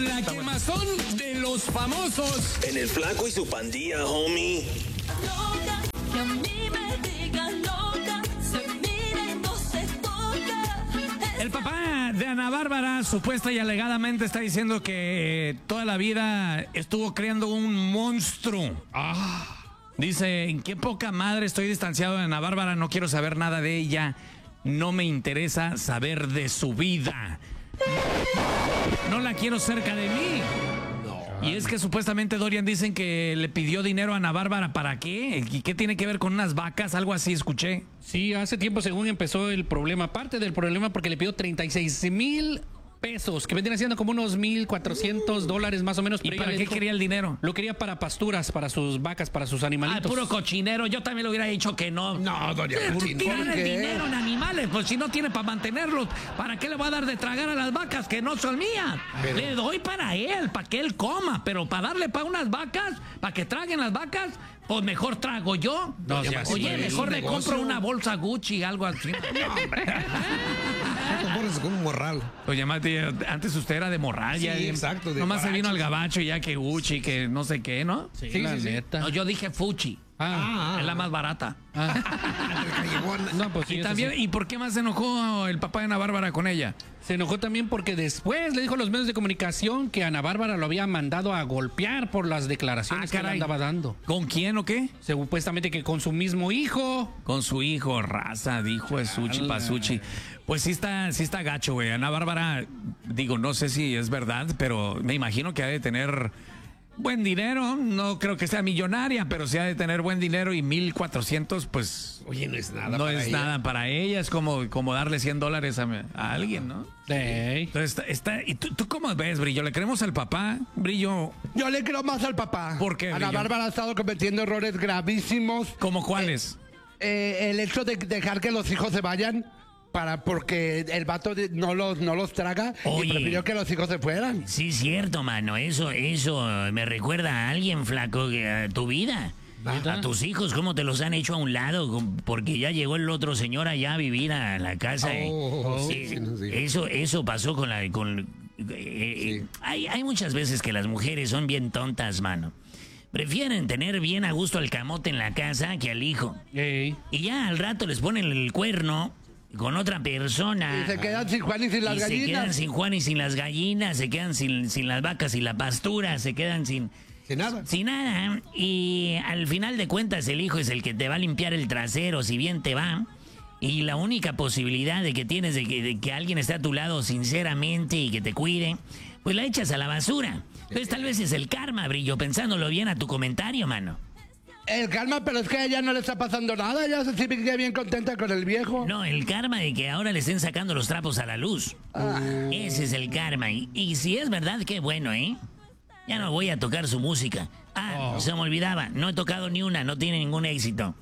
La quemazón de los famosos. En el Flaco y su pandilla, homie. Loca, que a mí me digan loca, se mira y no se toca. El papá de Ana Bárbara supuesta y alegadamente está diciendo que toda la vida estuvo creando un monstruo. Dice, en qué poca madre estoy distanciado de Ana Bárbara, no quiero saber nada de ella, no me interesa saber de su vida. No la quiero cerca de mí. Y es que supuestamente Dorian dicen que le pidió dinero a Ana Bárbara, ¿para qué? ¿Y qué tiene que ver con unas vacas? Algo así escuché. Sí, hace tiempo según empezó el problema, parte del problema porque le pidió 36,000 pesos, que vendrían siendo como unos $1,400 más o menos. ¿Y Pero para ella qué dijo, quería el dinero? Lo quería para pasturas, para sus vacas, para sus animalitos. Puro cochinero, yo también le hubiera dicho que no. No, doña Putin, Tirar ¿por el qué? dinero en animales, pues si no tiene para mantenerlos, ¿para qué le va a dar de tragar a las vacas que no son mías? Pero- Le doy para él, para que él coma, pero para darle para unas vacas, para que traguen las vacas, pues mejor trago yo. No, ya sí, Oye, es mejor un le negocio. compro una bolsa Gucci, algo así. Compórrese con un morral. Oye, Mati, antes usted era de morral, Sí, ya. exacto, de Nomás se vino al guarachos. gabacho y ya que Gucci, que no sé qué, ¿no? Sí, Sí, la sí, sí. neta. No, yo dije Fuchi. Es la más barata. No, pues sí, Y eso también, sí. ¿y por qué más se enojó el papá de Ana Bárbara con ella? Se enojó también porque después le dijo a los medios de comunicación que Ana Bárbara lo había mandado a golpear por las declaraciones que le andaba dando. ¿Con quién o qué? Supuestamente que con su mismo hijo. Con su hijo, raza, dijo es Suchi Pasuchi. Pues sí está gacho, güey. Ana Bárbara, digo, no sé si es verdad, pero me imagino que ha de tener buen dinero. No creo que sea millonaria, pero sí ha de tener buen dinero y 1,400, pues Oye, no es nada. no para es ella. nada para ella. Es como darle $100 a alguien, ¿no? Ey. Entonces, ¿y tú cómo ves, Brillo? ¿Le creemos al papá? Brillo, Yo le creo más al papá. ¿Por qué, Ana Brillo? Bárbara ha estado cometiendo errores gravísimos. ¿cómo cuáles? El hecho de dejar que los hijos se vayan porque el vato no los traga Oye. y prefirió que los hijos se fueran. Sí, cierto, mano. Eso me recuerda a alguien, flaco, a tu vida. A tus hijos, cómo te los han hecho a un lado, porque ya llegó el otro señor allá a vivir a la casa. Sí, nos dijo. Eso pasó con la... Hay muchas veces que las mujeres son bien tontas, mano. Prefieren tener bien a gusto al camote en la casa que al hijo. Ey. Y ya al rato les ponen el cuerno con otra persona. Y se quedan sin Juan y sin las Y se quedan gallinas. sin Juan y sin las gallinas, se quedan sin las vacas y la pastura, se quedan sin nada. sin nada. Y al final de cuentas el hijo es el que te va a limpiar el trasero, si bien te va. Y la única posibilidad de que tienes de que alguien esté a tu lado sinceramente y que te cuide, pues la echas a la basura. Entonces tal vez es el karma, Brillo, pensándolo bien a tu comentario, mano. El calma, pero es que a ella no le está pasando nada. Ella se sigue bien contenta con el viejo. No, el karma de que ahora le estén sacando los trapos a la luz. Ese es el karma. Y si es verdad, qué bueno, ¿eh? Ya no voy a tocar su música. Se me olvidaba. No he tocado ni una, no tiene ningún éxito.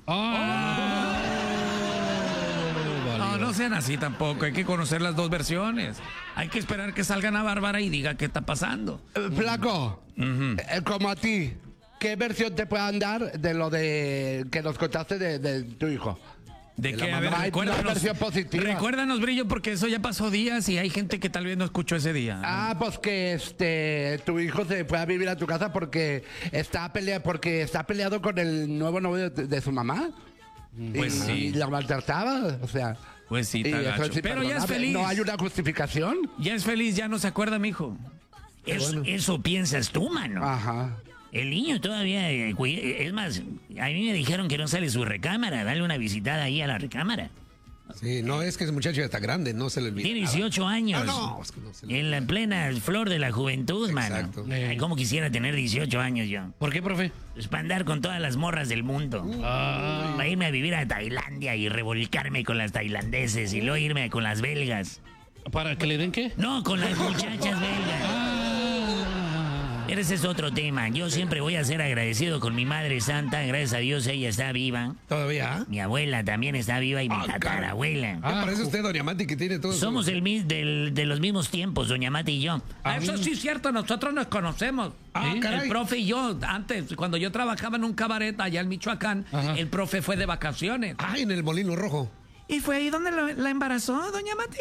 No sean así tampoco. Hay que conocer las dos versiones. Hay que esperar que salga Ana Bárbara y diga qué está pasando. Flaco, como a ti, ¿qué versión te puedan dar de lo de que nos contaste de tu hijo? ¿De De qué? la A ver, mamá, hay una recuérdanos. versión positiva. Recuérdanos, Brillo, porque eso ya pasó días y hay gente que tal vez no escuchó ese día. Pues que tu hijo se fue a vivir a tu casa porque está peleado con el nuevo novio de su mamá. Pues y, sí. Y la maltrataba, o sea. Pues sí, y está eso gacho. es Pero ya es imperdonable. feliz. No hay una justificación. Ya es feliz, ya no se acuerda, mijo. Eso piensas tú, mano. Ajá. El niño todavía... es más, a mí me dijeron que no sale su recámara. Dale una visitada ahí a la recámara. Sí, no, es que ese muchacho ya está grande, no se le olvida. Tiene nada. 18 años. No, es que no se le En la plena flor de la juventud, Exacto. mano. Ay, cómo quisiera tener 18 años yo. ¿Por qué, profe? Pues para andar con todas las morras del mundo. Para irme a vivir a Tailandia y revolcarme con las tailandeses y luego irme con las belgas. ¿Para que le den qué? No, con las muchachas belgas. Pero ese es otro tema. Yo siempre voy a ser agradecido con mi madre santa. Gracias a Dios ella está viva. ¿Todavía? Mi abuela también está viva y mi tatarabuela. ¿Qué parece usted, doña Mati, que tiene todo Somos de los mismos tiempos, doña Mati y yo. Eso sí es cierto, nosotros nos conocemos. caray. El profe y yo, antes, cuando yo trabajaba en un cabaret allá en Michoacán, el profe fue de vacaciones. Ah, en el Molino Rojo. ¿Y fue ahí donde la embarazó, doña Mati?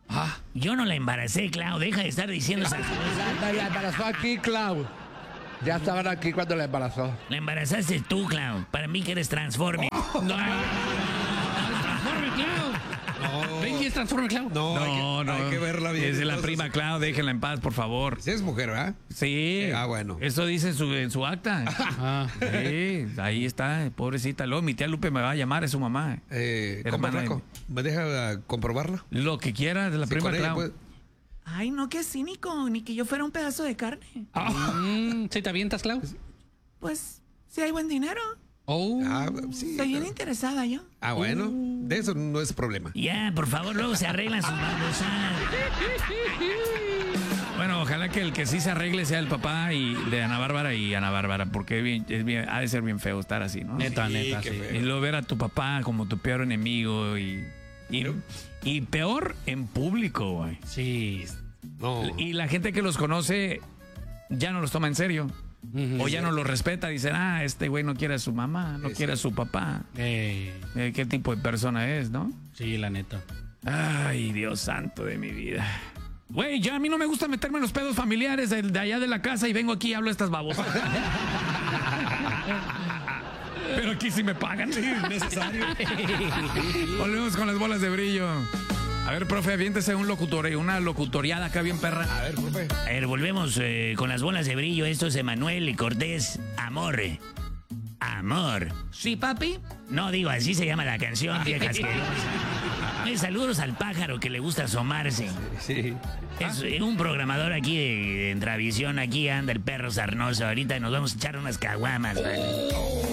Yo no la embaracé, Clau. Deja de estar diciendo esas cosas. La embarazó aquí, Clau. Ya estaban aquí cuando la embarazó. La embarazaste tú, Clau. Para mí que eres transforme. ¡Transforme, Clau! No, ¿Ven quién es Transforme, Clau? no, hay que verla bien. Es de la Entonces, prima Clau, déjenla en paz, por favor. Sí es mujer, ¿verdad? Sí. Bueno. Eso dice en su acta. Sí, ahí está, pobrecita. Luego mi tía Lupe me va a llamar, es su mamá. ¿Cómo, Hermana flaco? ¿Me deja comprobarla? Lo que quiera de la Sí, prima con ella, Clau. pues. Ay, no, qué cínico, ni que yo fuera un pedazo de carne. ¿Sí te avientas, Clau? Pues, si hay buen dinero, Oh. Sí. estoy bien interesada yo. Bueno, de eso no es problema. Ya, por favor, luego se arreglan sus babosadas. Bueno, ojalá que el que sí se arregle sea el papá de Ana Bárbara, porque ha de ser bien feo estar así, ¿no? Neta, neta, qué sí. feo. Y luego ver a tu papá como tu peor enemigo y peor en público, güey. Sí. No. Y la gente que los conoce ya no los toma en serio. O ya no los respeta. Dicen, este güey no quiere a su mamá, no quiere a su papá. ¿Qué tipo de persona es, no? Sí, la neta. Ay, Dios santo de mi vida. Güey, ya a mí no me gusta meterme en los pedos familiares de allá de la casa y vengo aquí y hablo estas babosas. Pero aquí sí me pagan. Sí, necesario. Volvemos con las bolas de brillo. A ver, profe, aviéntese una locutoriada acá bien perra. A ver, profe. A ver, volvemos con las bolas de brillo. Esto es Emanuel Cortés. Amor. Amor. ¿Sí, papi? No, digo, así se llama la canción, vieja asquerosa. Saludos al pájaro que le gusta asomarse. Sí. Es un programador aquí de Entravisión. Aquí anda el perro sarnoso. Ahorita nos vamos a echar unas caguamas, ¿vale?